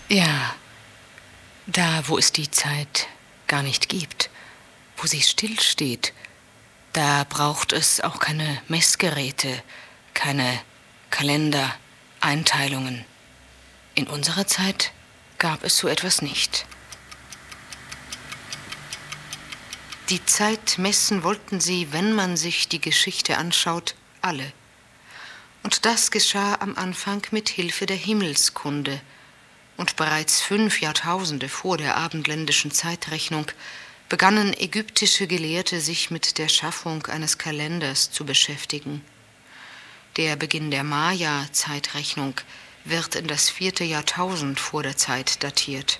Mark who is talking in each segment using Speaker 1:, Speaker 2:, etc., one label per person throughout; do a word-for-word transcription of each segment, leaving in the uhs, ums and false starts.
Speaker 1: Ja, da, wo es die Zeit gar nicht gibt, wo sie stillsteht, da braucht es auch keine Messgeräte, keine Kalender, Einteilungen. In unserer Zeit gab es so etwas nicht. Die Zeit messen wollten sie, wenn man sich die Geschichte anschaut, alle. Und das geschah am Anfang mit Hilfe der Himmelskunde. Und bereits fünf Jahrtausende vor der abendländischen Zeitrechnung begannen ägyptische Gelehrte sich mit der Schaffung eines Kalenders zu beschäftigen. Der Beginn der Maya-Zeitrechnung wird in das vierte Jahrtausend vor der Zeit datiert.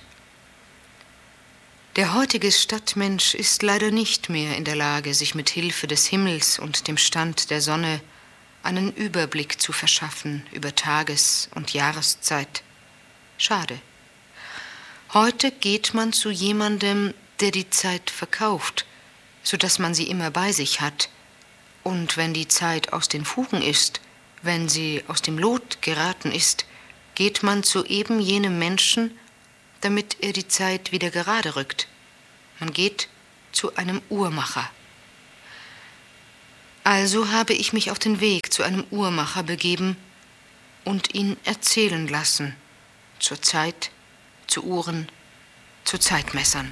Speaker 1: Der heutige Stadtmensch ist leider nicht mehr in der Lage, sich mit Hilfe des Himmels und dem Stand der Sonne einen Überblick zu verschaffen über Tages- und Jahreszeit. Schade. Heute geht man zu jemandem, der die Zeit verkauft, sodass man sie immer bei sich hat. Und wenn die Zeit aus den Fugen ist, wenn sie aus dem Lot geraten ist, geht man zu eben jenem Menschen, damit er die Zeit wieder gerade rückt. Man geht zu einem Uhrmacher. Also habe ich mich auf den Weg zu einem Uhrmacher begeben und ihn erzählen lassen, zur Zeit, zu Uhren, zu Zeitmessern.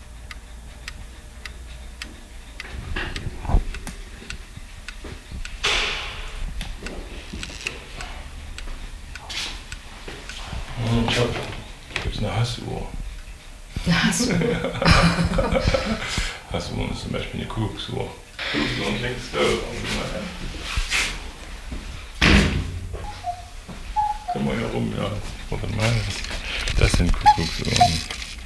Speaker 2: Ich hab, gibt's eine Hassuhr.
Speaker 1: Eine Hassuhr?
Speaker 2: Ja. Hassuhr ist zum Beispiel eine Kuckucksuhr. Und links da. Können wir hier rum, ja. Warte mal, das sind Kuckucksuhren.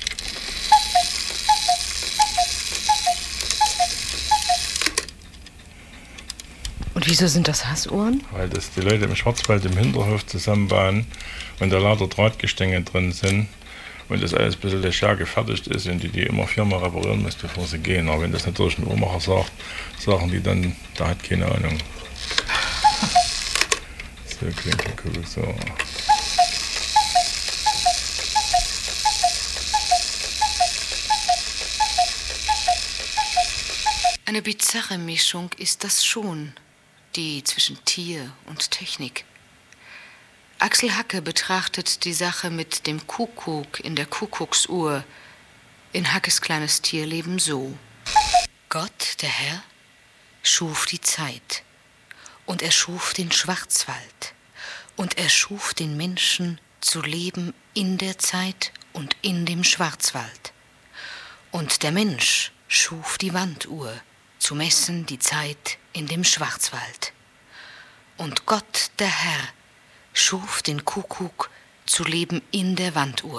Speaker 1: Und wieso sind das Hassuhren?
Speaker 2: Weil das die Leute im Schwarzwald im Hinterhof zusammenbauen und da lauter Drahtgestänge drin sind und das alles ein bisschen leger gefertigt ist und die die immer viermal reparieren müssen, bevor sie gehen. Aber wenn das natürlich ein Uhrmacher sagt, sagen die dann, der hat keine Ahnung. So klingt die Kuckucksuhr.
Speaker 1: Eine bizarre Mischung ist das schon, die zwischen Tier und Technik. Axel Hacke betrachtet die Sache mit dem Kuckuck in der Kuckucksuhr in Hackes kleines Tierleben so. Gott, der Herr, schuf die Zeit und er schuf den Schwarzwald und er schuf den Menschen zu leben in der Zeit und in dem Schwarzwald. Und der Mensch schuf die Wanduhr, zu messen die Zeit in dem Schwarzwald. Und Gott, der Herr, schuf den Kuckuck zu leben in der Wanduhr.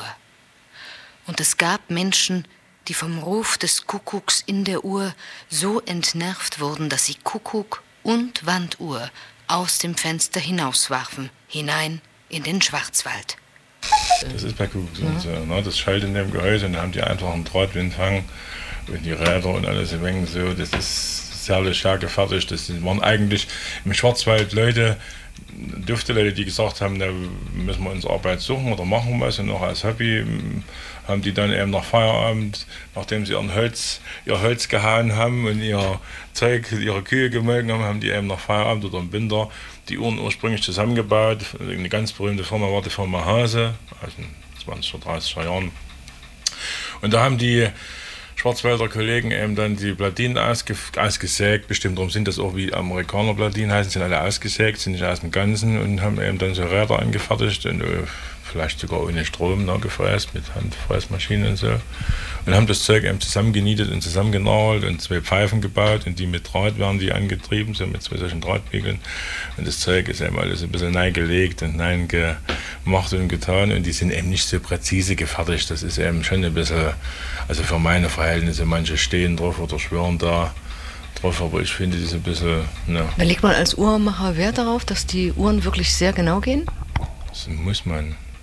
Speaker 1: Und es gab Menschen, die vom Ruf des Kuckucks in der Uhr so entnervt wurden, dass sie Kuckuck und Wanduhr aus dem Fenster hinauswarfen, hinein in den Schwarzwald.
Speaker 2: Das ist bei Kuckucksuhren so, ne? Das schallt in dem Gehäuse und da haben die einfach einen Drahtwindfang und die Räder und alles im Mengen so. Das ist sehr leger gefertigt. Das waren eigentlich im Schwarzwald Leute, dürfte Leute, die gesagt haben, da müssen wir uns Arbeit suchen oder machen was und auch als Hobby haben die dann eben nach Feierabend, nachdem sie ihren Holz, ihr Holz gehauen haben und ihr Zeug, ihre Kühe gemolken haben, haben die eben nach Feierabend oder im Winter die Uhren ursprünglich zusammengebaut. Eine ganz berühmte Firma war die Firma Hase, aus den zwanziger, dreißiger Jahren. Und da haben die Schwarzwälder Kollegen eben dann die Platinen ausge, ausgesägt, bestimmt darum sind das auch wie Amerikaner Platinen heißen, sind alle ausgesägt, sind nicht aus dem Ganzen und haben eben dann so Räder angefertigt und äh, vielleicht sogar ohne Strom, ne, gefräst, mit Handfräsmaschinen und so. Und haben das Zeug eben zusammengenietet und zusammengenagelt und zwei Pfeifen gebaut und die mit Draht werden die angetrieben, so mit zwei solchen Drahtbügeln. Und das Zeug ist eben alles ein bisschen neigelegt und nein gemacht und getan und die sind eben nicht so präzise gefertigt. Das ist eben schon ein bisschen, also für meine Verhältnisse, manche stehen drauf oder schwören da drauf, aber ich finde die so ein bisschen, ne.
Speaker 1: Da legt man als Uhrmacher Wert darauf, dass die Uhren wirklich sehr genau gehen?
Speaker 2: Das muss man.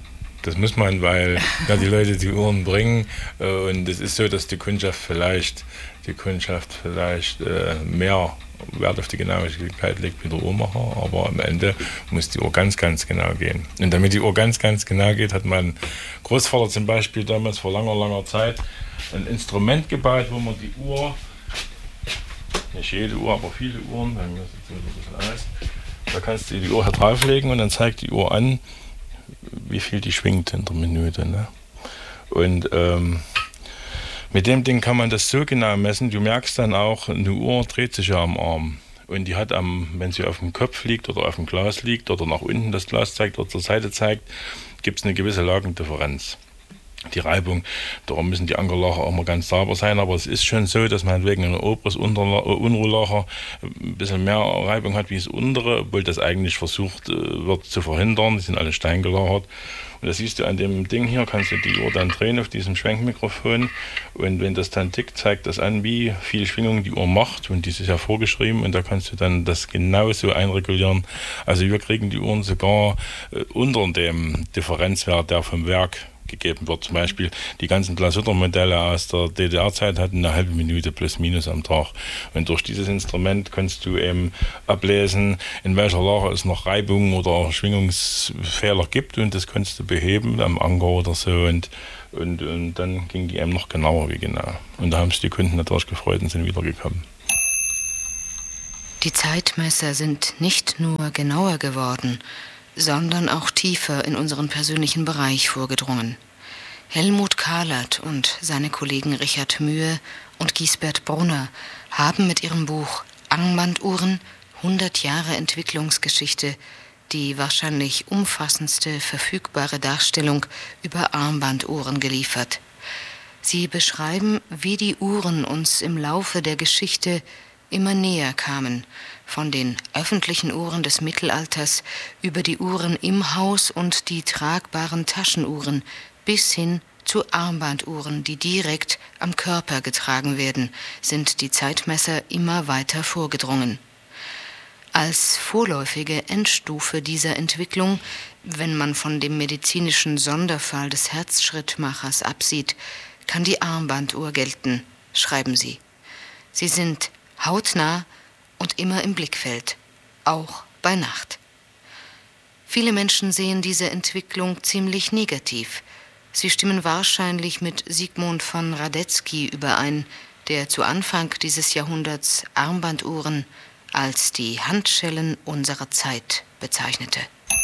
Speaker 2: Das muss man, weil ja, die Leute die Uhren bringen äh, und es ist so, dass die Kundschaft vielleicht, die Kundschaft vielleicht äh, mehr Wert auf die Genauigkeit legt wie der Uhrmacher, aber am Ende muss die Uhr ganz, ganz genau gehen. Und damit die Uhr ganz, ganz genau geht, hat mein Großvater zum Beispiel damals vor langer, langer Zeit ein Instrument gebaut, wo man die Uhr, nicht jede Uhr, aber viele Uhren, bei mir sieht es ein bisschen aus, da kannst du die Uhr hier drauflegen und dann zeigt die Uhr an, wie viel die schwingt in der Minute. Ne? Und ähm, mit dem Ding kann man das so genau messen, du merkst dann auch, eine Uhr dreht sich ja am Arm. Und die hat, am, wenn sie auf dem Kopf liegt oder auf dem Glas liegt oder nach unten das Glas zeigt oder zur Seite zeigt, gibt es eine gewisse Lagendifferenz. Die Reibung, darum müssen die Ankerlacher auch immer ganz sauber sein, aber es ist schon so, dass man wegen einem oberes Unruhlacher ein bisschen mehr Reibung hat wie das untere, obwohl das eigentlich versucht wird zu verhindern. Die sind alle steingelagert. Und das siehst du an dem Ding hier, kannst du die Uhr dann drehen auf diesem Schwenkmikrofon und wenn das dann tickt, zeigt das an, wie viel Schwingung die Uhr macht und dies ist ja vorgeschrieben und da kannst du dann das genauso einregulieren. Also wir kriegen die Uhren sogar äh, unter dem Differenzwert, der vom Werk gegeben wird. Zum Beispiel die ganzen Glashütter-Modelle aus der D D R-Zeit hatten eine halbe Minute plus minus am Tag. Und durch dieses Instrument kannst du eben ablesen, in welcher Lage es noch Reibung oder Schwingungsfehler gibt und das kannst du beheben am Anker oder so und, und, und dann ging die eben noch genauer wie genau. Und da haben sich die Kunden natürlich gefreut und sind wiedergekommen.
Speaker 1: Die Zeitmesser sind nicht nur genauer geworden, sondern auch tiefer in unseren persönlichen Bereich vorgedrungen. Helmut Kahlert und seine Kollegen Richard Mühe und Giesbert Brunner haben mit ihrem Buch Armbanduhren, hundert Jahre Entwicklungsgeschichte, die wahrscheinlich umfassendste verfügbare Darstellung über Armbanduhren geliefert. Sie beschreiben, wie die Uhren uns im Laufe der Geschichte immer näher kamen, von den öffentlichen Uhren des Mittelalters über die Uhren im Haus und die tragbaren Taschenuhren bis hin zu Armbanduhren, die direkt am Körper getragen werden, sind die Zeitmesser immer weiter vorgedrungen. Als vorläufige Endstufe dieser Entwicklung, wenn man von dem medizinischen Sonderfall des Herzschrittmachers absieht, kann die Armbanduhr gelten, schreiben sie. Sie sind hautnah und immer im Blickfeld, auch bei Nacht. Viele Menschen sehen diese Entwicklung ziemlich negativ. Sie stimmen wahrscheinlich mit Sigmund von Radetzky überein, der zu Anfang dieses Jahrhunderts Armbanduhren als die Handschellen unserer Zeit bezeichnete.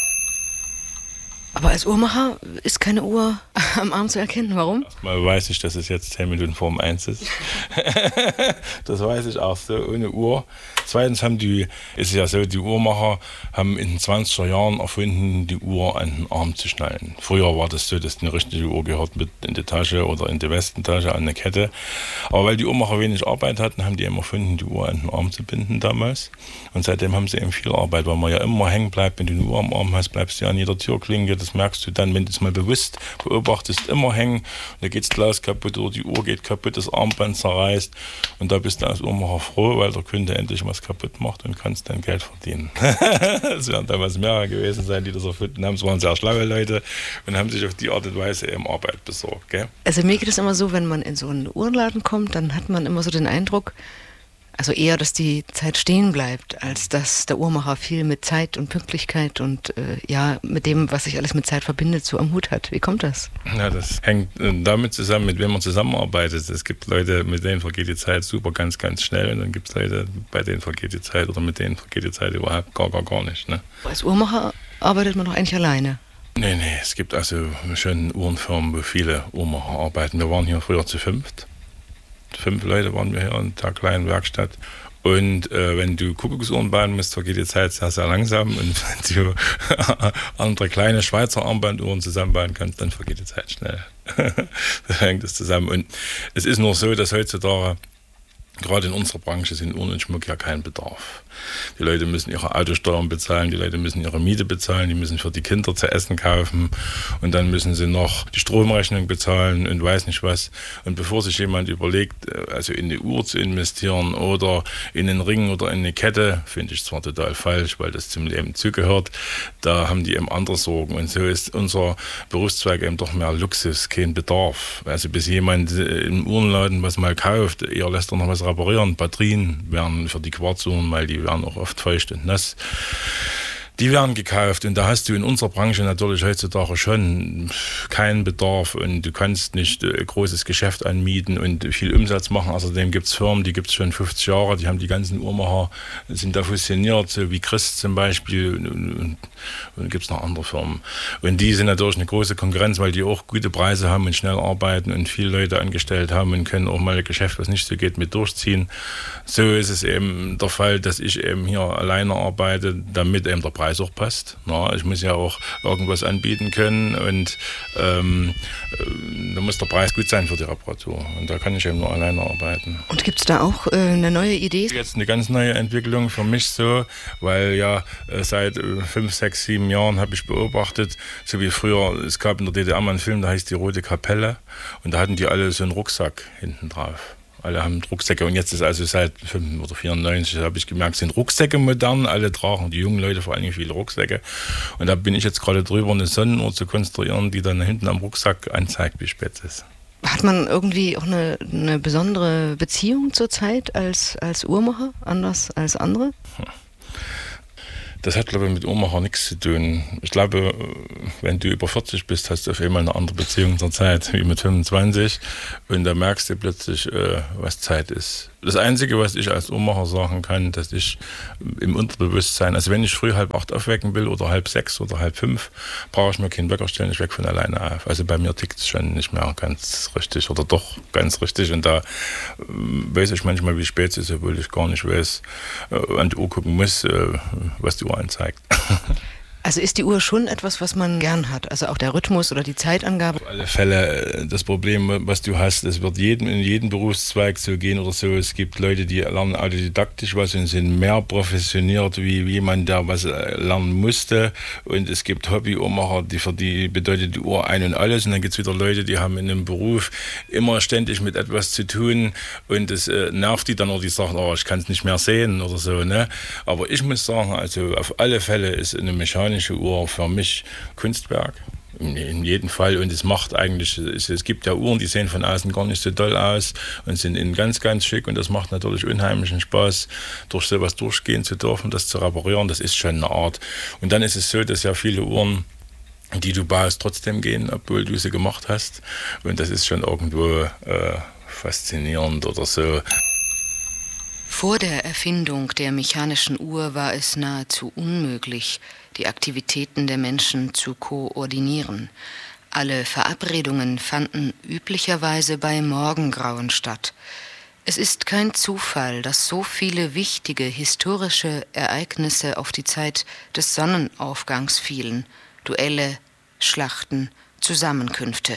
Speaker 1: Aber als Uhrmacher ist keine Uhr am Arm zu erkennen. Warum?
Speaker 2: Erstmal weiß ich, dass es jetzt zehn Minuten vor um eins ist. Das weiß ich auch so, ohne Uhr. Zweitens haben die, ist es ja so, die Uhrmacher haben in den zwanziger Jahren erfunden, die Uhr an den Arm zu schnallen. Früher war das so, dass eine richtige Uhr gehört mit in die Tasche oder in die Westentasche an eine Kette. Aber weil die Uhrmacher wenig Arbeit hatten, haben die eben erfunden, die Uhr an den Arm zu binden damals. Und seitdem haben sie eben viel Arbeit, weil man ja immer hängen bleibt. Wenn du eine Uhr am Arm hast, bleibst du ja an jeder Türklinke. Das merkst du dann, wenn du es mal bewusst beobachtest, immer hängen. Und da geht das Glas kaputt oder die Uhr geht kaputt, das Armband zerreißt. Und da bist du als Uhrmacher froh, weil der Kunde endlich was kaputt macht und kannst dann Geld verdienen. Es werden damals mehrere gewesen sein, die das erfunden haben. Es waren sehr schlaue Leute und haben sich auf die Art und Weise eben Arbeit besorgt. Gell?
Speaker 1: Also mir geht es immer so, wenn man in so einen Uhrenladen kommt, dann hat man immer so den Eindruck, also eher, dass die Zeit stehen bleibt, als dass der Uhrmacher viel mit Zeit und Pünktlichkeit und äh, ja, mit dem, was sich alles mit Zeit verbindet, so am Hut hat. Wie kommt das?
Speaker 2: Ja, das hängt damit zusammen, mit wem man zusammenarbeitet. Es gibt Leute, mit denen vergeht die Zeit super ganz, ganz schnell und dann gibt es Leute, bei denen vergeht die Zeit oder mit denen vergeht die Zeit überhaupt gar, gar, gar nicht. Ne?
Speaker 1: Als Uhrmacher arbeitet man doch eigentlich alleine.
Speaker 2: Nee, nee, es gibt also schon Uhrenfirmen, wo viele Uhrmacher arbeiten. Wir waren hier früher zu fünft. Fünf Leute waren wir hier in der kleinen Werkstatt. Und äh, wenn du Kuckucksuhren bauen musst, vergeht die Zeit sehr, sehr langsam. Und wenn du andere kleine Schweizer Armbanduhren zusammenbauen kannst, dann vergeht die Zeit schnell. Da hängt das zusammen. Und es ist nur so, dass heutzutage Gerade in unserer Branche sind Uhren und Schmuck ja kein Bedarf. Die Leute müssen ihre Autosteuern bezahlen, die Leute müssen ihre Miete bezahlen, die müssen für die Kinder zu essen kaufen und dann müssen sie noch die Stromrechnung bezahlen und weiß nicht was. Und bevor sich jemand überlegt, also in eine Uhr zu investieren oder in einen Ring oder in eine Kette, finde ich zwar total falsch, weil das zum Leben zugehört, da haben die eben andere Sorgen. Und so ist unser Berufszweig eben doch mehr Luxus, kein Bedarf. Also bis jemand im Uhrenladen was mal kauft, eher lässt er noch was reparieren. Batterien werden für die Quarzuhren, weil die werden auch oft feucht und nass. Die werden gekauft und da hast du in unserer Branche natürlich heutzutage schon keinen Bedarf und du kannst nicht äh, großes Geschäft anmieten und viel Umsatz machen. Außerdem gibt es Firmen, die gibt es schon fünfzig Jahre, die haben die ganzen Uhrmacher, sind da fusioniert, so wie Christ zum Beispiel und, und, und dann gibt es noch andere Firmen. Und die sind natürlich eine große Konkurrenz, weil die auch gute Preise haben und schnell arbeiten und viele Leute angestellt haben und können auch mal ein Geschäft, was nicht so geht, mit durchziehen. So ist es eben der Fall, dass ich eben hier alleine arbeite, damit eben der Preis auch passt. Na, ich muss ja auch irgendwas anbieten können und ähm, äh, da muss der Preis gut sein für die Reparatur. Und da kann ich eben nur alleine arbeiten.
Speaker 1: Und gibt es da auch äh, eine neue Idee?
Speaker 2: Jetzt eine ganz neue Entwicklung für mich so, weil ja äh, seit äh, fünf, sechs, sieben Jahren habe ich beobachtet, so wie früher, es gab in der D D R mal einen Film, der heißt Die Rote Kapelle und da hatten die alle so einen Rucksack hinten drauf. Alle haben Rucksäcke und jetzt ist also seit fünf oder vierundneunzig habe ich gemerkt, sind Rucksäcke modern, alle tragen, die jungen Leute vor allem viele Rucksäcke. Und da bin ich jetzt gerade drüber, eine Sonnenuhr zu konstruieren, die dann hinten am Rucksack anzeigt, wie spät es ist.
Speaker 1: Hat man irgendwie auch eine, eine besondere Beziehung zur Zeit als, als Uhrmacher, anders als andere?
Speaker 2: Hm. Das hat, glaube ich, mit Uhrmacher nichts zu tun. Ich glaube, wenn du über vierzig bist, hast du auf einmal eine andere Beziehung zur Zeit wie mit fünfundzwanzig. Und da merkst du plötzlich, was Zeit ist. Das Einzige, was ich als Uhrmacher sagen kann, dass ich im Unterbewusstsein, also wenn ich früh halb acht aufwecken will oder halb sechs oder halb fünf, brauche ich mir keinen Wecker stellen, ich weck von alleine auf. Also bei mir tickt es schon nicht mehr ganz richtig oder doch ganz richtig. Und da weiß ich manchmal, wie spät es ist, obwohl ich gar nicht weiß, an die Uhr gucken muss, was die Uhr anzeigt.
Speaker 1: Also ist die Uhr schon etwas, was man gern hat? Also auch der Rhythmus oder die Zeitangabe?
Speaker 2: Auf alle Fälle das Problem, was du hast, es wird jedem, in jedem Berufszweig so gehen oder so. Es gibt Leute, die lernen autodidaktisch was und sind mehr professioniert wie jemand, der was lernen musste. Und es gibt Hobby-Uhrmacher, die für die bedeutet die Uhr ein und alles. Und dann gibt es wieder Leute, die haben in einem Beruf immer ständig mit etwas zu tun und es äh, nervt die dann oder die sagen, oh, ich kann es nicht mehr sehen oder so. Ne? Aber ich muss sagen, also auf alle Fälle ist eine mechanische Uhr für mich Kunstwerk, in, in jedem Fall. Und es macht eigentlich, es, es gibt ja Uhren, die sehen von außen gar nicht so toll aus und sind in ganz, ganz schick. Und das macht natürlich unheimlichen Spaß, durch sowas durchgehen zu dürfen, das zu reparieren. Das ist schon eine Art. Und dann ist es so, dass ja viele Uhren, die du baust, trotzdem gehen, obwohl du sie gemacht hast. Und das ist schon irgendwo äh, faszinierend oder so.
Speaker 1: Vor der Erfindung der mechanischen Uhr war es nahezu unmöglich, die Aktivitäten der Menschen zu koordinieren. Alle Verabredungen fanden üblicherweise bei Morgengrauen statt. Es ist kein Zufall, dass so viele wichtige historische Ereignisse auf die Zeit des Sonnenaufgangs fielen. Duelle, Schlachten, Zusammenkünfte.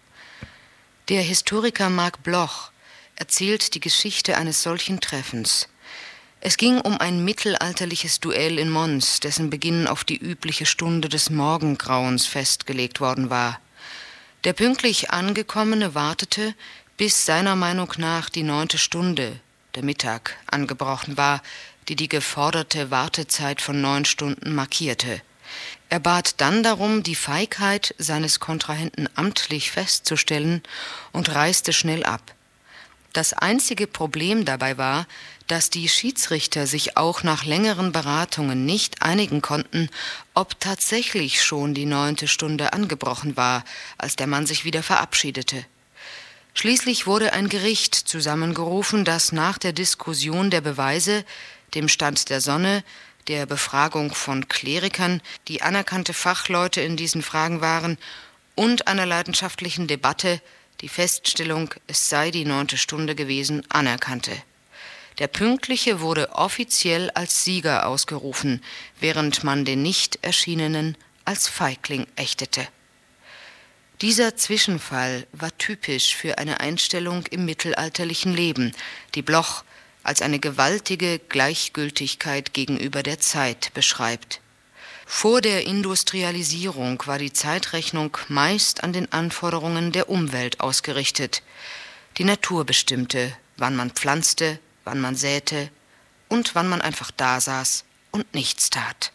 Speaker 1: Der Historiker Marc Bloch erzählt die Geschichte eines solchen Treffens. Es ging um ein mittelalterliches Duell in Mons, dessen Beginn auf die übliche Stunde des Morgengrauens festgelegt worden war. Der pünktlich Angekommene wartete, bis seiner Meinung nach die neunte Stunde, der Mittag, angebrochen war, die die geforderte Wartezeit von neun Stunden markierte. Er bat dann darum, die Feigheit seines Kontrahenten amtlich festzustellen und reiste schnell ab. Das einzige Problem dabei war, dass die Schiedsrichter sich auch nach längeren Beratungen nicht einigen konnten, ob tatsächlich schon die neunte Stunde angebrochen war, als der Mann sich wieder verabschiedete. Schließlich wurde ein Gericht zusammengerufen, das nach der Diskussion der Beweise, dem Stand der Sonne, der Befragung von Klerikern, die anerkannte Fachleute in diesen Fragen waren, und einer leidenschaftlichen Debatte die Feststellung, es sei die neunte Stunde gewesen, anerkannte. Der Pünktliche wurde offiziell als Sieger ausgerufen, während man den nicht Erschienenen als Feigling ächtete. Dieser Zwischenfall war typisch für eine Einstellung im mittelalterlichen Leben, die Bloch als eine gewaltige Gleichgültigkeit gegenüber der Zeit beschreibt. Vor der Industrialisierung war die Zeitrechnung meist an den Anforderungen der Umwelt ausgerichtet. Die Natur bestimmte, wann man pflanzte, wann man säte und wann man einfach dasaß und nichts tat.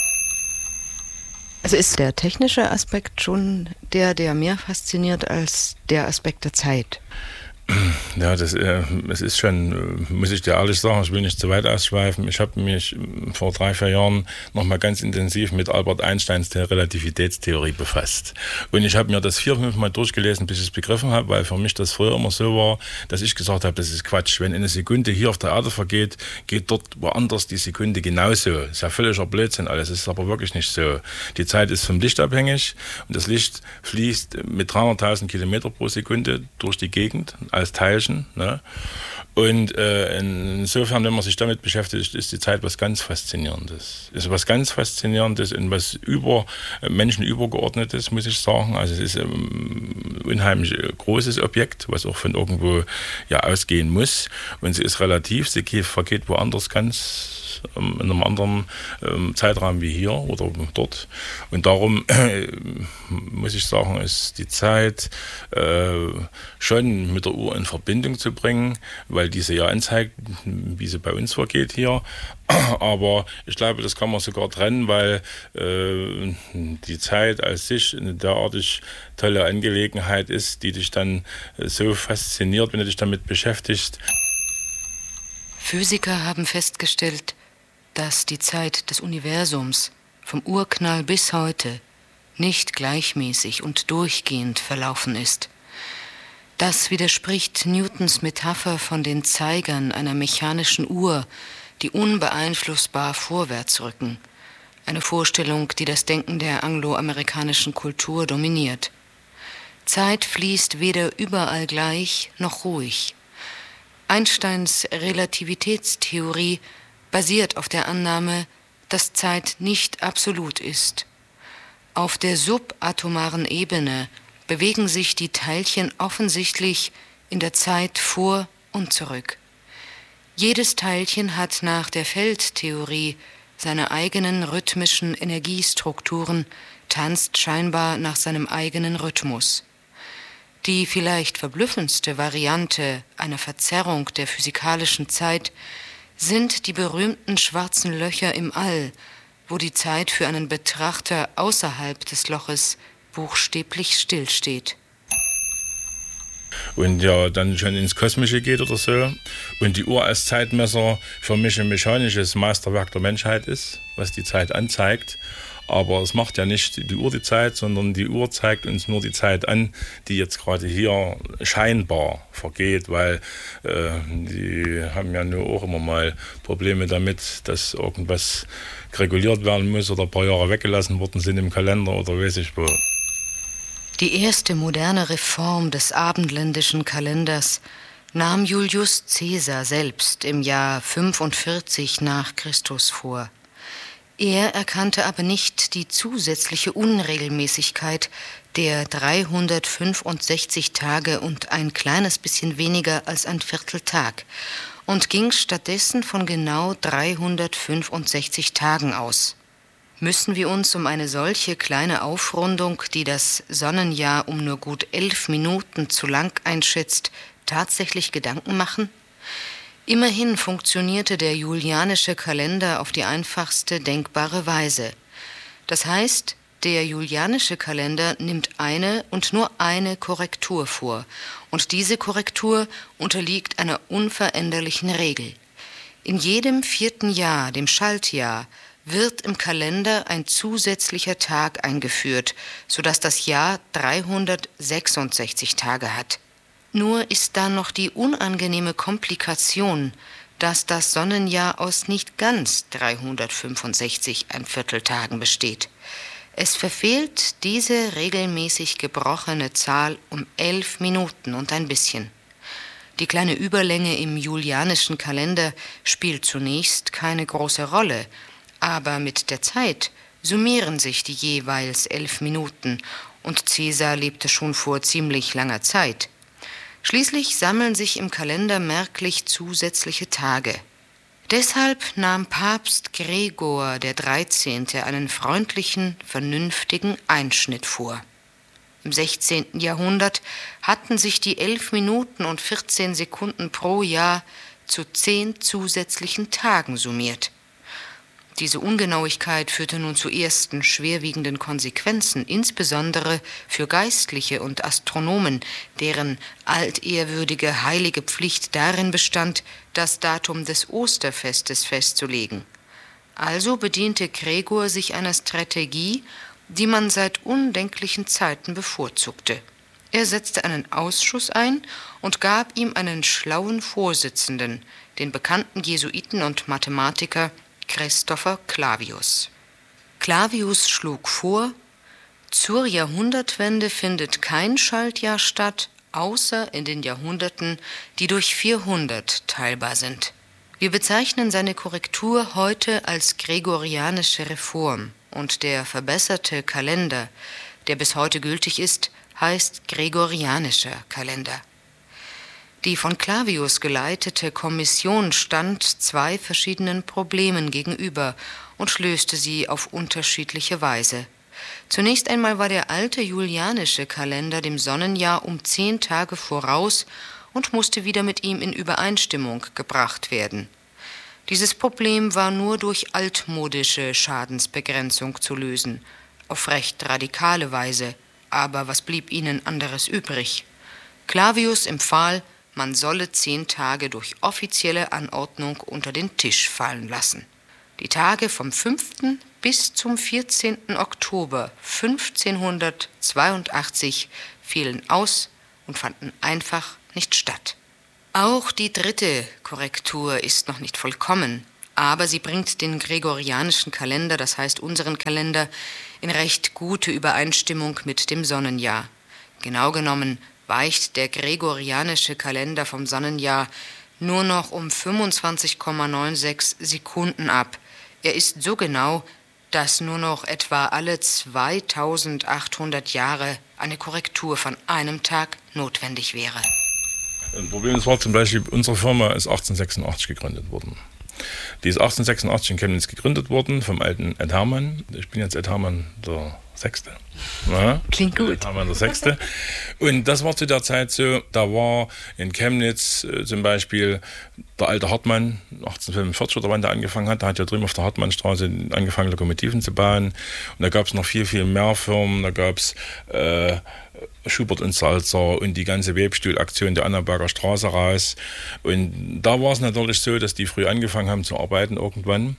Speaker 1: Also ist der technische Aspekt schon der, der mehr fasziniert als der Aspekt der Zeit?
Speaker 2: Ja, das äh, es ist schon, muss ich dir ehrlich sagen, ich will nicht zu weit ausschweifen. Ich habe mich vor drei, vier Jahren noch mal ganz intensiv mit Albert Einsteins der Relativitätstheorie befasst. Und ich habe mir das vier, fünf Mal durchgelesen, bis ich es begriffen habe, weil für mich das früher immer so war, dass ich gesagt habe, das ist Quatsch. Wenn eine Sekunde hier auf der Erde vergeht, geht dort woanders die Sekunde genauso. Das ist ja völliger Blödsinn alles. Es ist aber wirklich nicht so. Die Zeit ist vom Licht abhängig und das Licht fließt mit dreihunderttausend Kilometer pro Sekunde durch die Gegend als Teilchen. Ne? Und äh, insofern, wenn man sich damit beschäftigt, ist die Zeit was ganz Faszinierendes. Ist was ganz Faszinierendes und was über äh, Menschen übergeordnetes, muss ich sagen. Also es ist ein ähm, unheimlich großes Objekt, was auch von irgendwo ja ausgehen muss. Und sie ist relativ, sie vergeht woanders ganz in einem anderen ähm, Zeitraum wie hier oder dort. Und darum äh, muss ich sagen, ist die Zeit äh, schon mit der Uhr in Verbindung zu bringen, weil diese ja anzeigt, wie sie bei uns vergeht hier. Aber ich glaube, das kann man sogar trennen, weil äh, die Zeit als sich eine derartig tolle Angelegenheit ist, die dich dann so fasziniert, wenn du dich damit beschäftigst.
Speaker 1: Physiker haben festgestellt, dass die Zeit des Universums vom Urknall bis heute nicht gleichmäßig und durchgehend verlaufen ist. Das widerspricht Newtons Metapher von den Zeigern einer mechanischen Uhr, die unbeeinflussbar vorwärts rücken. Eine Vorstellung, die das Denken der angloamerikanischen Kultur dominiert. Zeit fließt weder überall gleich noch ruhig. Einsteins Relativitätstheorie basiert auf der Annahme, dass Zeit nicht absolut ist. Auf der subatomaren Ebene bewegen sich die Teilchen offensichtlich in der Zeit vor und zurück. Jedes Teilchen hat nach der Feldtheorie seine eigenen rhythmischen Energiestrukturen, tanzt scheinbar nach seinem eigenen Rhythmus. Die vielleicht verblüffendste Variante einer Verzerrung der physikalischen Zeit sind die berühmten schwarzen Löcher im All, wo die Zeit für einen Betrachter außerhalb des Loches buchstäblich stillsteht.
Speaker 2: Und ja, dann schon ins Kosmische geht oder so. Und die Uhr als Zeitmesser für mich ein mechanisches Meisterwerk der Menschheit ist, was die Zeit anzeigt. Aber es macht ja nicht die Uhr die Zeit, sondern die Uhr zeigt uns nur die Zeit an, die jetzt gerade hier scheinbar vergeht, weil äh, die haben ja nur auch immer mal Probleme damit, dass irgendwas reguliert werden muss oder ein paar Jahre weggelassen worden sind im Kalender oder weiß ich wo.
Speaker 1: Die erste moderne Reform des abendländischen Kalenders nahm Julius Caesar selbst im Jahr fünfundvierzig nach Christus vor. Er erkannte aber nicht die zusätzliche Unregelmäßigkeit der dreihundertfünfundsechzig Tage und ein kleines bisschen weniger als ein Vierteltag und ging stattdessen von genau dreihundertfünfundsechzig Tagen aus. Müssen wir uns um eine solche kleine Aufrundung, die das Sonnenjahr um nur gut elf Minuten zu lang einschätzt, tatsächlich Gedanken machen? Immerhin funktionierte der julianische Kalender auf die einfachste denkbare Weise. Das heißt, der julianische Kalender nimmt eine und nur eine Korrektur vor, und diese Korrektur unterliegt einer unveränderlichen Regel. In jedem vierten Jahr, dem Schaltjahr, wird im Kalender ein zusätzlicher Tag eingeführt, sodass das Jahr dreihundertsechsundsechzig Tage hat. Nur ist da noch die unangenehme Komplikation, dass das Sonnenjahr aus nicht ganz dreihundertfünfundsechzig ein Vierteltagen besteht. Es verfehlt diese regelmäßig gebrochene Zahl um elf Minuten und ein bisschen. Die kleine Überlänge im julianischen Kalender spielt zunächst keine große Rolle, aber mit der Zeit summieren sich die jeweils elf Minuten und Caesar lebte schon vor ziemlich langer Zeit. Schließlich sammeln sich im Kalender merklich zusätzliche Tage. Deshalb nahm Papst Gregor der Dreizehnte einen freundlichen, vernünftigen Einschnitt vor. Im sechzehnten Jahrhundert hatten sich die elf Minuten und vierzehn Sekunden pro Jahr zu zehn zusätzlichen Tagen summiert. Diese Ungenauigkeit führte nun zu ersten schwerwiegenden Konsequenzen, insbesondere für Geistliche und Astronomen, deren altehrwürdige heilige Pflicht darin bestand, das Datum des Osterfestes festzulegen. Also bediente Gregor sich einer Strategie, die man seit undenklichen Zeiten bevorzugte. Er setzte einen Ausschuss ein und gab ihm einen schlauen Vorsitzenden, den bekannten Jesuiten und Mathematiker Christopher Clavius. Clavius schlug vor, zur Jahrhundertwende findet kein Schaltjahr statt, außer in den Jahrhunderten, die durch vierhundert teilbar sind. Wir bezeichnen seine Korrektur heute als gregorianische Reform und der verbesserte Kalender, der bis heute gültig ist, heißt gregorianischer Kalender. Die von Clavius geleitete Kommission stand zwei verschiedenen Problemen gegenüber und löste sie auf unterschiedliche Weise. Zunächst einmal war der alte julianische Kalender dem Sonnenjahr um zehn Tage voraus und musste wieder mit ihm in Übereinstimmung gebracht werden. Dieses Problem war nur durch altmodische Schadensbegrenzung zu lösen, auf recht radikale Weise, aber was blieb ihnen anderes übrig? Clavius empfahl, man solle zehn Tage durch offizielle Anordnung unter den Tisch fallen lassen. Die Tage vom fünften bis zum vierzehnten Oktober fünfzehnhundertzweiundachtzig fielen aus und fanden einfach nicht statt. Auch die dritte Korrektur ist noch nicht vollkommen, aber sie bringt den gregorianischen Kalender, das heißt unseren Kalender, in recht gute Übereinstimmung mit dem Sonnenjahr. Genau genommen weicht der gregorianische Kalender vom Sonnenjahr nur noch um fünfundzwanzig Komma sechsundneunzig Sekunden ab. Er ist so genau, dass nur noch etwa alle zweitausendachthundert Jahre eine Korrektur von einem Tag notwendig wäre.
Speaker 2: Ein Problem ist, war zum Beispiel, unsere Firma ist achtzehnhundertsechsundachtzig gegründet worden. Die ist achtzehnhundertsechsundachtzig in Chemnitz gegründet worden vom alten Ed Hermann. Ich bin jetzt Ed Hermann der Sechste. Ja,
Speaker 1: klingt gut.
Speaker 2: Ed Hermann der Sechste. Und das war zu der Zeit so, da war in Chemnitz äh, zum Beispiel der alte Hartmann, achtzehnhundertfünfundvierzig oder wann der angefangen hat, der hat ja drüben auf der Hartmannstraße angefangen, Lokomotiven zu bauen. Und da gab es noch viel, viel mehr Firmen. Da gab es äh, Schubert und Salzer und die ganze Webstuhlaktion der Annaberger Straße raus. Und da war es natürlich so, dass die früh angefangen haben zu arbeiten irgendwann.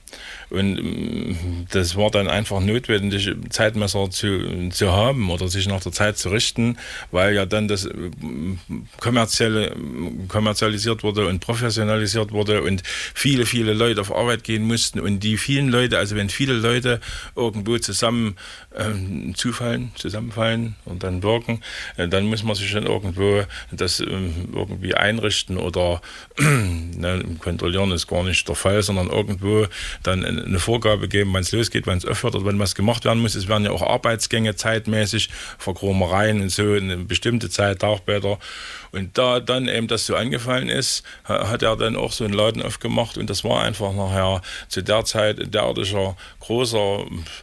Speaker 2: Und das war dann einfach notwendig, Zeitmesser zu, zu haben oder sich nach der Zeit zu richten, weil ja dann das kommerzielle, kommerzialisiert wurde und professionalisiert wurde und viele, viele Leute auf Arbeit gehen mussten. Und die vielen Leute, also wenn viele Leute irgendwo zusammen ähm, zufallen, zusammenfallen und dann wirken, dann muss man sich dann irgendwo das ähm, irgendwie einrichten oder ne, kontrollieren ist gar nicht der Fall, sondern irgendwo dann eine Vorgabe geben, wann es losgeht, wann es aufhört oder wenn was gemacht werden muss. Es werden ja auch Arbeitsgänge zeitmäßig, Verkromereien und so, eine bestimmte Zeit, Tauchbäder. Und da dann eben das so angefallen ist, hat er dann auch so einen Laden aufgemacht und das war einfach nachher zu der Zeit ein derartiger großer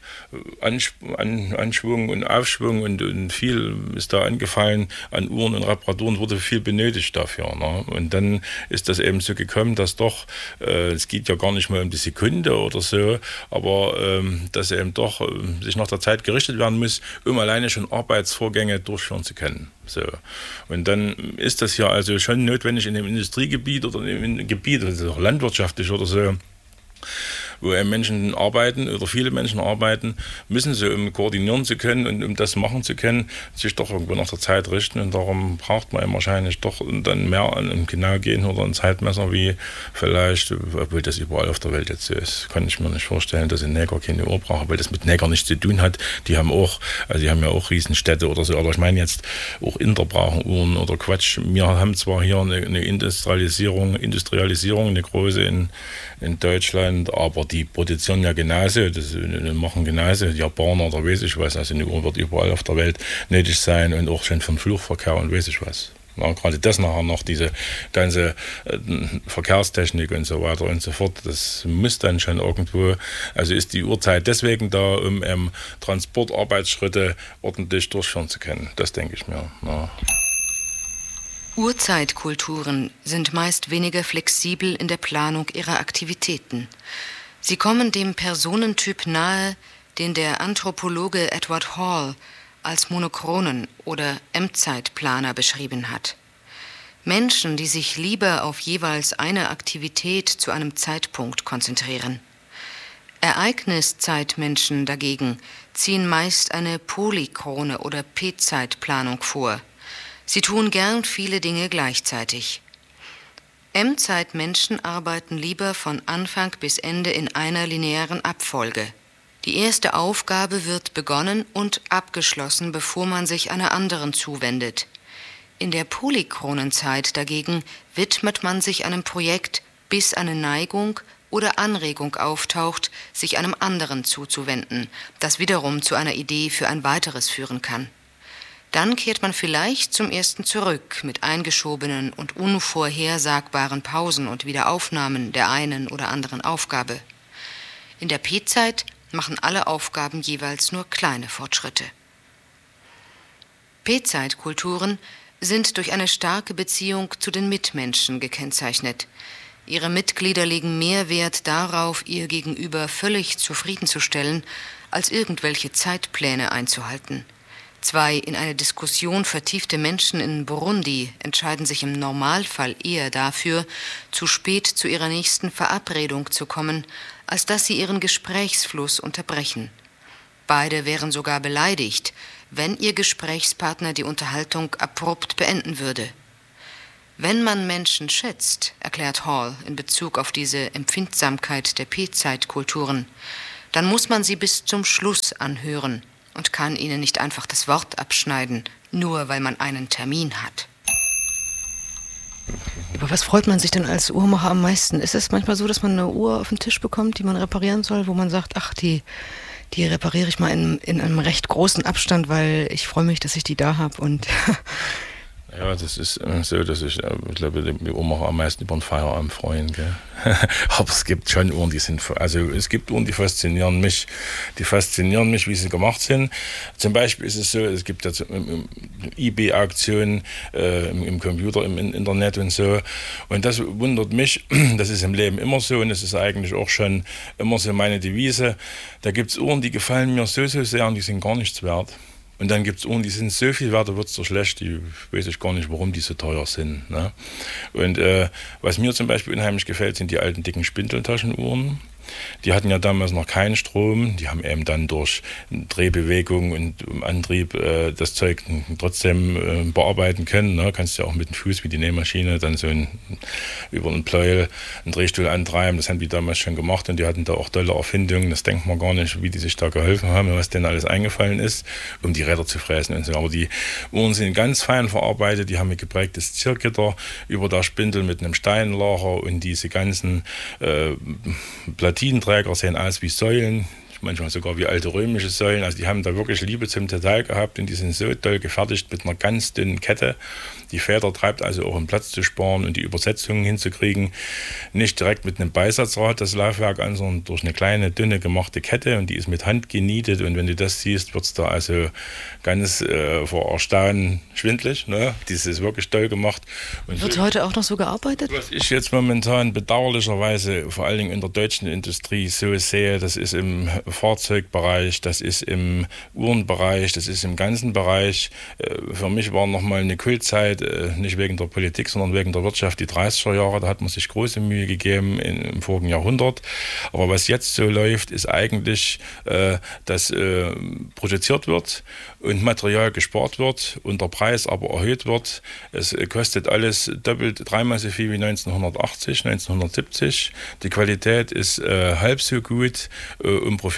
Speaker 2: Anschwung und Aufschwung und, und viel ist da angefallen an Uhren und Reparaturen, wurde viel benötigt dafür. Ne? Und dann ist das eben so gekommen, dass doch, äh, es geht ja gar nicht mal um die Sekunde oder so, aber ähm, dass eben doch äh, sich nach der Zeit gerichtet werden muss, um alleine schon Arbeitsvorgänge durchführen zu können. So. Und dann ist das ja also schon notwendig in einem Industriegebiet oder in einem Gebiet, also auch landwirtschaftlich oder so, wo Menschen arbeiten oder viele Menschen arbeiten, müssen sie, um koordinieren zu können und um das machen zu können, sich doch irgendwo nach der Zeit richten. Und darum braucht man wahrscheinlich doch dann mehr an einem genau gehen oder ein Zeitmesser wie vielleicht, obwohl das überall auf der Welt jetzt so ist, kann ich mir nicht vorstellen, dass ein Neger keine Uhr braucht, weil das mit Neger nichts zu tun hat. Die haben auch, also die haben ja auch Riesenstädte oder so, aber ich meine jetzt auch Inder brauchen Uhren oder Quatsch. Wir haben zwar hier eine, eine Industrialisierung, Industrialisierung, eine große in, in Deutschland, aber die produzieren ja genauso, das machen genauso, die Japaner oder weiß ich was, also eine Uhr wird überall auf der Welt nötig sein und auch schon für den Flugverkehr und weiß ich was. Na, gerade das nachher noch, diese ganze äh, Verkehrstechnik und so weiter und so fort, das muss dann schon irgendwo, also ist die Uhrzeit deswegen da, um ähm, Transportarbeitsschritte ordentlich durchführen zu können. Das denke ich mir. Na.
Speaker 1: Urzeitkulturen sind meist weniger flexibel in der Planung ihrer Aktivitäten. Sie kommen dem Personentyp nahe, den der Anthropologe Edward Hall als monochronen oder Endzeitplaner beschrieben hat. Menschen, die sich lieber auf jeweils eine Aktivität zu einem Zeitpunkt konzentrieren. Ereigniszeitmenschen dagegen ziehen meist eine polychrone oder P-Zeitplanung vor. Sie tun gern viele Dinge gleichzeitig. M-Zeitmenschen arbeiten lieber von Anfang bis Ende in einer linearen Abfolge. Die erste Aufgabe wird begonnen und abgeschlossen, bevor man sich einer anderen zuwendet. In der polychronen Zeit dagegen widmet man sich einem Projekt, bis eine Neigung oder Anregung auftaucht, sich einem anderen zuzuwenden, das wiederum zu einer Idee für ein weiteres führen kann. Dann kehrt man vielleicht zum ersten zurück mit eingeschobenen und unvorhersagbaren Pausen und Wiederaufnahmen der einen oder anderen Aufgabe. In der P-Zeit machen alle Aufgaben jeweils nur kleine Fortschritte. P-Zeitkulturen sind durch eine starke Beziehung zu den Mitmenschen gekennzeichnet. Ihre Mitglieder legen mehr Wert darauf, ihr Gegenüber völlig zufriedenzustellen, als irgendwelche Zeitpläne einzuhalten. Zwei in eine Diskussion vertiefte Menschen in Burundi entscheiden sich im Normalfall eher dafür, zu spät zu ihrer nächsten Verabredung zu kommen, als dass sie ihren Gesprächsfluss unterbrechen. Beide wären sogar beleidigt, wenn ihr Gesprächspartner die Unterhaltung abrupt beenden würde. Wenn man Menschen schätzt, erklärt Hall in Bezug auf diese Empfindsamkeit der P-Zeitkulturen, dann muss man sie bis zum Schluss anhören und kann ihnen nicht einfach das Wort abschneiden, nur weil man einen Termin hat.
Speaker 3: Über was freut man sich denn als Uhrmacher am meisten? Ist es manchmal so, dass man eine Uhr auf den Tisch bekommt, die man reparieren soll, wo man sagt, ach, die, die repariere ich mal in, in einem recht großen Abstand, weil ich freue mich, dass ich die da habe und...
Speaker 2: Ja, das ist so, dass ich, ich glaube, die Uhrmacher am meisten über den Feierabend freuen. Gell? Aber es gibt schon Uhren, die sind, also es gibt Uhren, die faszinieren mich, die faszinieren mich, wie sie gemacht sind. Zum Beispiel ist es so, es gibt jetzt eBay-Auktionen äh, im, im Computer, im Internet und so. Und das wundert mich, das ist im Leben immer so und es ist eigentlich auch schon immer so meine Devise. Da gibt es Uhren, die gefallen mir so, so sehr und die sind gar nichts wert. Und dann gibt es Uhren, die sind so viel wert, da wird es so schlecht, die weiß ich gar nicht, warum die so teuer sind. Ne? Und äh, was mir zum Beispiel unheimlich gefällt, sind die alten dicken Spindeltaschenuhren. Die hatten ja damals noch keinen Strom, die haben eben dann durch Drehbewegung und Antrieb äh, das Zeug trotzdem äh, bearbeiten können. Ne? Kannst ja auch mit dem Fuß wie die Nähmaschine dann so ein, über einen Pleuel einen Drehstuhl antreiben, das haben die damals schon gemacht und die hatten da auch tolle Erfindungen, das denkt man gar nicht, wie die sich da geholfen haben, was denen alles eingefallen ist, um die Räder zu fräsen und so. Aber die Uhren sind ganz fein verarbeitet, die haben ein geprägtes Ziergitter über der Spindel mit einem Steinlager und diese ganzen äh, Platinenträger sehen aus wie Säulen, manchmal sogar wie alte römische Säulen. Also die haben da wirklich Liebe zum Detail gehabt und die sind so toll gefertigt mit einer ganz dünnen Kette. Die Feder treibt also auch, um Platz zu sparen und die Übersetzungen hinzukriegen. Nicht direkt mit einem Beisatzrad das Laufwerk an, sondern durch eine kleine, dünne gemachte Kette und die ist mit Hand genietet und wenn du das siehst, wird es da also ganz äh, vor Erstaunen schwindlig. Ne? Das ist wirklich toll gemacht. Und
Speaker 3: wird
Speaker 2: so,
Speaker 3: heute auch noch so gearbeitet?
Speaker 2: Was ich jetzt momentan bedauerlicherweise vor allen Dingen in der deutschen Industrie so sehe, das ist im Fahrzeugbereich, das ist im Uhrenbereich, das ist im ganzen Bereich. Für mich war nochmal eine Kultzeit, nicht wegen der Politik, sondern wegen der Wirtschaft, die dreißiger Jahre, da hat man sich große Mühe gegeben in, im vorigen Jahrhundert. Aber was jetzt so läuft, ist eigentlich, äh, dass äh, produziert wird und Material gespart wird und der Preis aber erhöht wird. Es kostet alles doppelt, dreimal so viel wie neunzehnhundertachtzig, neunzehnhundertsiebzig. Die Qualität ist äh, halb so gut, äh, um Profit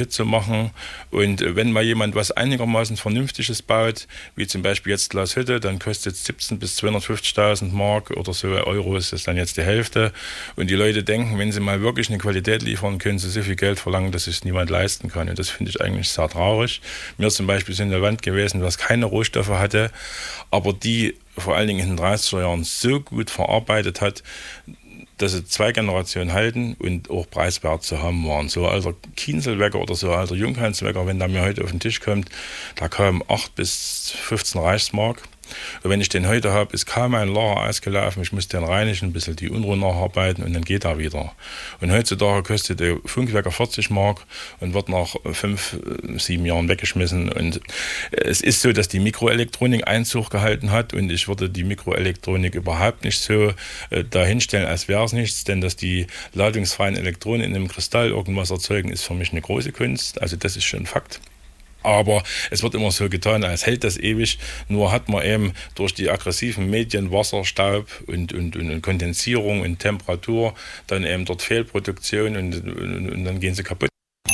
Speaker 2: fit zu machen. Und wenn mal jemand was einigermaßen Vernünftiges baut, wie zum Beispiel jetzt Glashütte, dann kostet es siebzehntausend bis zweihundertfünfzigtausend Mark oder so, Euro ist das dann jetzt die Hälfte. Und die Leute denken, wenn sie mal wirklich eine Qualität liefern, können sie so viel Geld verlangen, dass es niemand leisten kann. Und das finde ich eigentlich sehr traurig. Mir zum Beispiel sind eine Wand gewesen, was keine Rohstoffe hatte, aber die vor allen Dingen in den dreißiger Jahren so gut verarbeitet hat, dass sie zwei Generationen halten und auch preiswert zu haben waren. So alter Kienzelwecker oder so alter Jungheinzwecker, wenn der mir heute auf den Tisch kommt, da kamen acht bis fünfzehn Reichsmark. Und wenn ich den heute habe, ist kaum ein Lager ausgelaufen, ich muss den reinigen, ein bisschen die Unruhe nacharbeiten und dann geht er wieder. Und heutzutage kostet der Funkwecker vierzig Mark und wird nach fünf, sieben Jahren weggeschmissen. Und es ist so, dass die Mikroelektronik Einzug gehalten hat und ich würde die Mikroelektronik überhaupt nicht so äh, dahinstellen, als wäre es nichts, denn dass die ladungsfreien Elektronen in einem Kristall irgendwas erzeugen, ist für mich eine große Kunst, also das ist schon Fakt. Aber es wird immer so getan, als hält das ewig. Nur hat man eben durch die aggressiven Medien, Wasser, Staub und, und, und Kondensierung und Temperatur dann eben dort Fehlproduktion und, und, und dann gehen sie kaputt.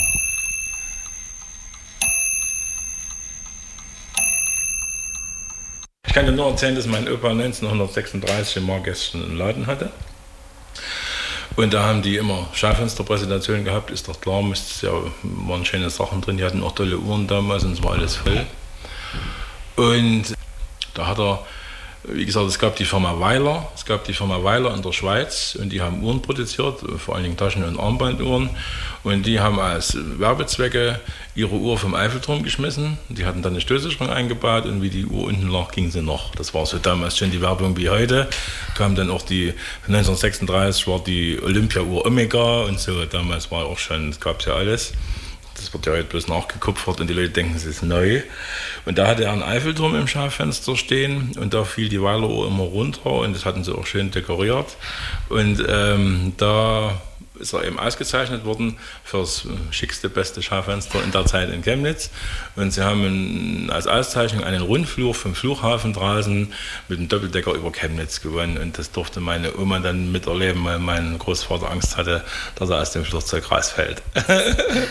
Speaker 2: Ich kann dir nur erzählen, dass mein Opa neunzehnhundertsechsunddreißig im Margästen einen Laden hatte. Und da haben die immer Schaufensterpräsentationen gehabt, ist doch klar, es ja, waren schöne Sachen drin, die hatten auch tolle Uhren damals und es war alles voll. Und da hat er, wie gesagt, es gab die Firma Weiler, es gab die Firma Weiler in der Schweiz und die haben Uhren produziert, vor allen Dingen Taschen- und Armbanduhren. Und die haben als Werbezwecke ihre Uhr vom Eiffelturm geschmissen. Die hatten dann eine Stößsicherung eingebaut und wie die Uhr unten lag, ging sie noch. Das war so damals schon die Werbung wie heute. Kam dann auch die, neunzehnhundertsechsunddreißig war die Olympia-Uhr Omega und so. Damals war auch schon, das gab es ja alles. Das wird ja heute bloß nachgekupfert und die Leute denken, es ist neu. Und da hatte er einen Eiffelturm im Schaufenster stehen und da fiel die Weileruhr immer runter und das hatten sie auch schön dekoriert. Und ähm, da ist er eben ausgezeichnet worden für das schickste, beste Schaufenster in der Zeit in Chemnitz. Und sie haben als Auszeichnung einen Rundflug vom Flughafen draußen mit einem Doppeldecker über Chemnitz gewonnen. Und das durfte meine Oma dann miterleben, weil mein Großvater Angst hatte, dass er aus dem Flugzeug rausfällt.